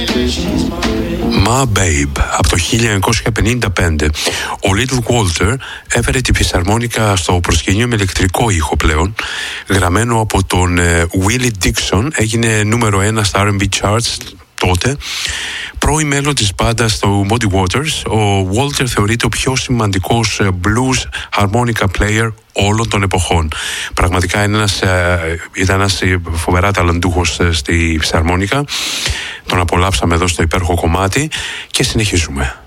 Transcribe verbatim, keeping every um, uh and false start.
Ma Babe από το χίλια εννιακόσια πενήντα πέντε. Ο Little Walter έφερε τη φυσαρμόνικα στο προσκήνιο με ηλεκτρικό ήχο πλέον. Γραμμένο από τον Willie Dixon, έγινε νούμερο ένα στα αρ εν μπι charts τότε. Πρώην μέλος της μπάντας του Muddy Waters, ο Walter θεωρείται ο πιο σημαντικός blues harmonica player όλων των εποχών. Πραγματικά είναι ένας, ήταν ένας φοβερά ταλαντούχος στη φυσαρμόνικα. Τον απολαύσαμε εδώ στο υπέροχο κομμάτι και συνεχίζουμε.